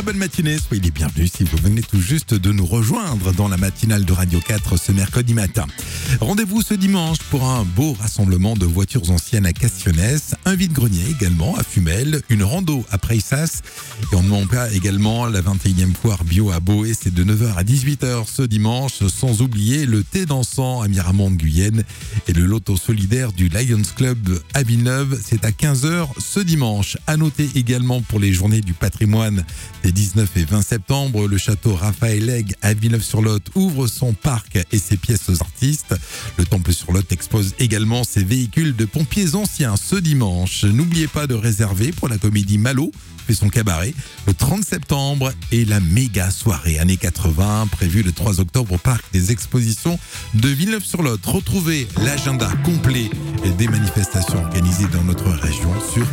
bonne matinée, soyez les bienvenus si vous venez tout juste de nous rejoindre dans la matinale de Radio 4 ce mercredi matin. Rendez-vous ce dimanche pour un beau rassemblement de voitures anciennes à Cassionnès, un vide-grenier également à Fumel, une rando à Preissas et on ne manque pas également la 21e foire bio à Boé, c'est de 9h à 18h ce dimanche, sans oublier le thé dansant à Miramont-de-Guyenne et le loto solidaire du Lions Club à Villeneuve, c'est à 15h ce dimanche. À noter également pour les journées du patrimoine des 19 et 20 septembre, le château Raphaël Legge à Villeneuve-sur-Lot ouvre son parc et ses pièces aux artistes. Le Temple-sur-Lot expose également ses véhicules de pompiers anciens ce dimanche. N'oubliez pas de réserver pour la comédie Malo fait son cabaret le 30 septembre et la méga soirée années 80 prévue le 3 octobre au parc des expositions de Villeneuve-sur-Lot. Retrouvez l'agenda complet des manifestations organisées dans notre région sur